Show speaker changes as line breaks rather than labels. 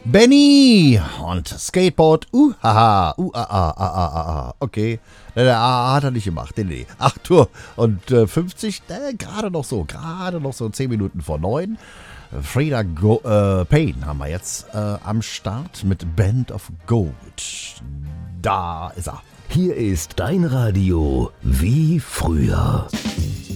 Benny und Skateboard, haha, okay. Hat er nicht gemacht, nee. 8 Uhr und 50, gerade noch so 10 Minuten vor 9. Frida Payne haben wir jetzt am Start mit Band of Gold. Da ist er.
Hier ist dein Radio wie früher.